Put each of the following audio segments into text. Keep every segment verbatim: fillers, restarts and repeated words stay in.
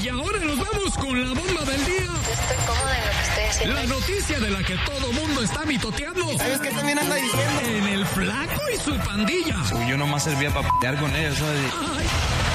Y ahora nos vamos con la bomba del día. Estoy cómoda en lo que estoy haciendo. La noticia de la que todo mundo está mitoteando. ¿Sabes qué también anda diciendo? En el Flaco y su pandilla. Uy, yo nomás servía para p***ar con ellos, ¿sabes? Ay.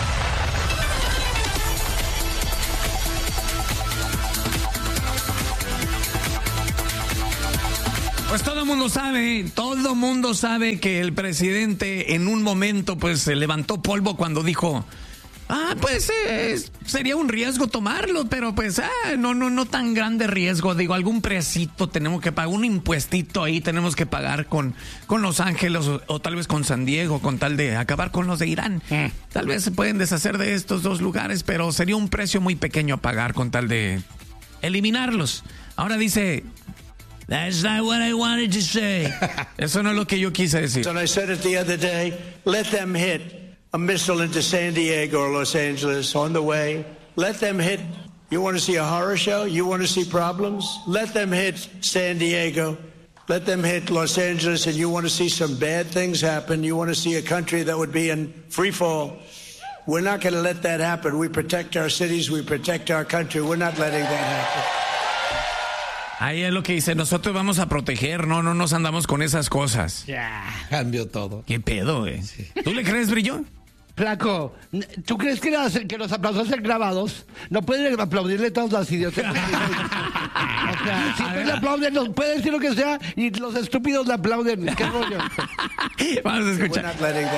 Pues todo el mundo sabe, todo el mundo sabe que el presidente en un momento pues se levantó polvo cuando dijo, ah, pues eh, sería un riesgo tomarlo, pero pues ah, no, no, no tan grande riesgo, digo, algún presito tenemos que pagar, un impuestito ahí tenemos que pagar con, con Los Ángeles o, o tal vez con San Diego, con tal de acabar con los de Irán. Mm. Tal vez se pueden deshacer de estos dos lugares, pero sería un precio muy pequeño a pagar con tal de eliminarlos. Ahora dice... That's not what I wanted to say. Eso no es lo que yo quise decir. And I said it the other day, let them hit a missile into San Diego or Los Angeles on the way. Let them hit. You want to see a horror show? You want to see problems? Let them hit San Diego. Let them hit Los Angeles, and you want to see some bad things happen. You want to see a country that would be in free fall. We're not going to let that happen. We protect our cities. We protect our country. We're not letting that happen. Ahí es lo que dice, nosotros vamos a proteger, no, no nos andamos con esas cosas. Ya, cambió todo. ¿Qué pedo, güey? Sí. ¿Tú le crees, Brillo? Flaco, ¿tú crees que, las, que los aplausos sean grabados? No pueden aplaudirle todos los idiotas. O sea, si no le aplauden, nos pueden decir lo que sea y los estúpidos le aplauden. ¿Qué rollo? Vamos a escuchar.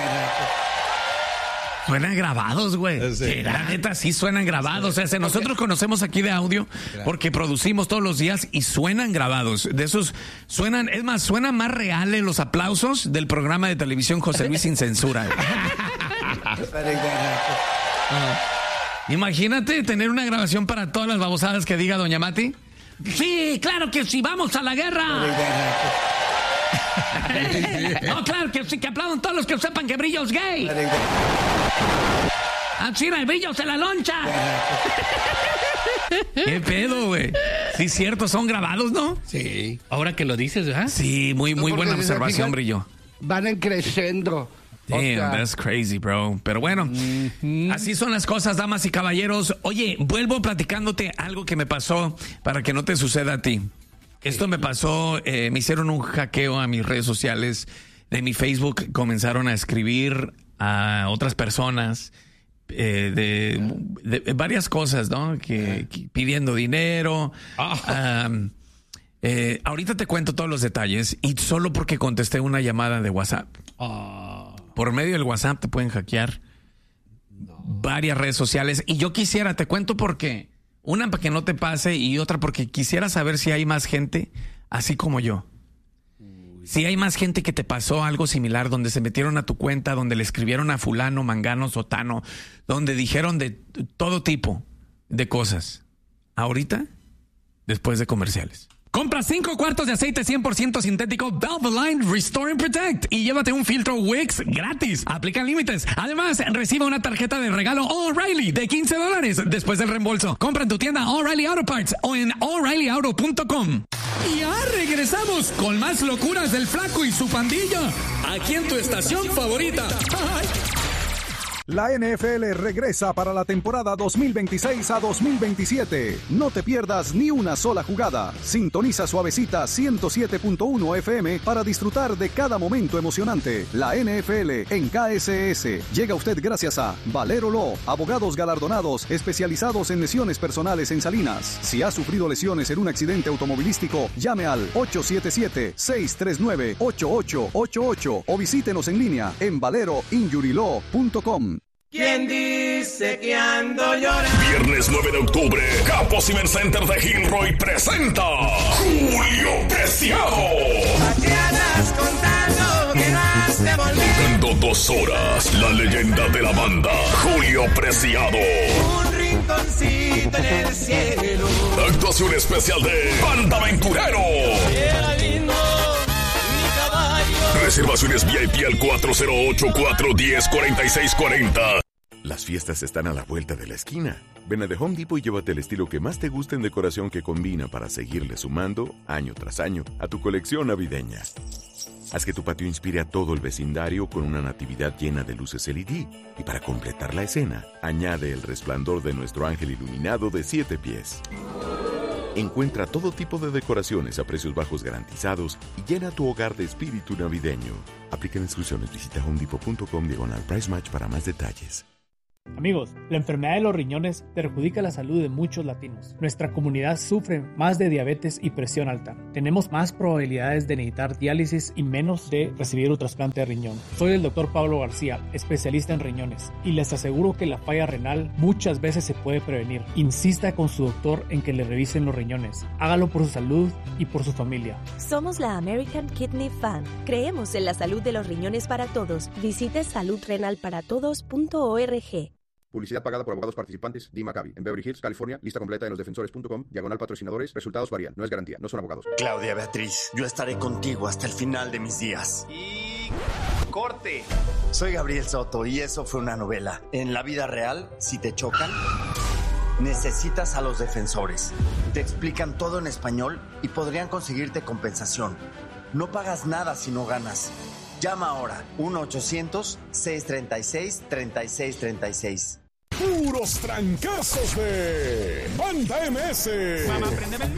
Suenan grabados, güey. Sí, la neta, sí suenan grabados. Sí. O sea, nosotros conocemos aquí de audio porque producimos todos los días y suenan grabados. De esos suenan, es más, suenan más reales los aplausos del programa de televisión José Luis Sin Censura. Imagínate tener una grabación para todas las babosadas que diga Doña Mati. Sí, claro que sí, vamos a la guerra. No, claro que sí, que aplaudan todos los que sepan que Brillo es gay. Así el Brillo se la loncha. ¿Qué pedo, güey? Sí, es cierto, son grabados, ¿no? Sí. Ahora que lo dices, ¿verdad? Sí, muy, muy no, buena observación, Brillo. Van creciendo. Damn, o sea, that's crazy, bro. Pero bueno, mm-hmm. así son las cosas, damas y caballeros. Oye, vuelvo platicándote algo que me pasó para que no te suceda a ti. Esto me pasó, eh, me hicieron un hackeo a mis redes sociales de mi Facebook, comenzaron a escribir a otras personas eh, de, de, de varias cosas, ¿no? Que, que pidiendo dinero. Oh. Um, eh, ahorita te cuento todos los detalles y solo porque contesté una llamada de WhatsApp. Oh. Por medio del WhatsApp te pueden hackear no. varias redes sociales y yo quisiera, te cuento por qué. Una para que no te pase y otra porque quisiera saber si hay más gente así como yo. Uy. Si hay más gente que te pasó algo similar, donde se metieron a tu cuenta, donde le escribieron a fulano, mangano, sotano, donde dijeron de todo tipo de cosas. Ahorita, después de comerciales. Compra cinco cuartos de aceite cien por ciento sintético Valvoline Restore and Protect y llévate un filtro Wix gratis. Aplican límites. Además, recibe una tarjeta de regalo O'Reilly de quince dólares después del reembolso. Compra en tu tienda O'Reilly Auto Parts o en O'Reilly Auto punto com. Y ya regresamos con más locuras del Flaco y su pandilla. Aquí en tu estación favorita. Bye. La N F L regresa para la temporada dos mil veintiséis a dos mil veintisiete. No te pierdas ni una sola jugada. Sintoniza Suavecita ciento siete punto uno F M para disfrutar de cada momento emocionante. La N F L en K S S llega a usted gracias a Valero Law, abogados galardonados especializados en lesiones personales en Salinas. Si ha sufrido lesiones en un accidente automovilístico, llame al ocho siete siete, seis tres nueve, ocho ocho ocho ocho o visítenos en línea en valero injury law punto com. ¿Quién dice que ando llorando? Viernes nueve de octubre, Capo Civil Center de Gilroy presenta Julio Preciado. ¿A qué andas contando que no has de volver? Tocando dos horas, la leyenda de la banda, Julio Preciado. Un rinconcito en el cielo. Actuación especial de Banda Aventurero. Reservaciones V I P al cuatro cero ocho, cuatro uno cero, cuatro seis cuatro cero. Las fiestas están a la vuelta de la esquina. Ven a The Home Depot y llévate el estilo que más te guste en decoración que combina para seguirle sumando, año tras año, a tu colección navideña. Haz que tu patio inspire a todo el vecindario con una natividad llena de luces L E D. Y para completar la escena, añade el resplandor de nuestro ángel iluminado de siete pies. Encuentra todo tipo de decoraciones a precios bajos garantizados y llena tu hogar de espíritu navideño. Aplican exclusiones. Visita homedepot.com diagonal price match para más detalles. Amigos, la enfermedad de los riñones perjudica la salud de muchos latinos. Nuestra comunidad sufre más de diabetes y presión alta. Tenemos más probabilidades de necesitar diálisis y menos de recibir un trasplante de riñón. Soy el doctor Pablo García, especialista en riñones, y les aseguro que la falla renal muchas veces se puede prevenir. Insista con su doctor en que le revisen los riñones. Hágalo por su salud y por su familia. Somos la American Kidney Fund. Creemos en la salud de los riñones para todos. Visite salud renal para todos punto org. Publicidad pagada por abogados participantes. D. Maccabi. En Beverly Hills, California. Lista completa en los defensores punto com. Diagonal patrocinadores. Resultados varían. No es garantía. No son abogados. Claudia Beatriz, yo estaré contigo hasta el final de mis días. Y... corte. Soy Gabriel Soto y eso fue una novela. En la vida real, si te chocan, necesitas a los defensores. Te explican todo en español y podrían conseguirte compensación. No pagas nada si no ganas. Llama ahora. uno ochocientos, seiscientos treinta y seis, treinta y seis treinta y seis. Puros trancazos de Banda M S. Mamá, préndeme el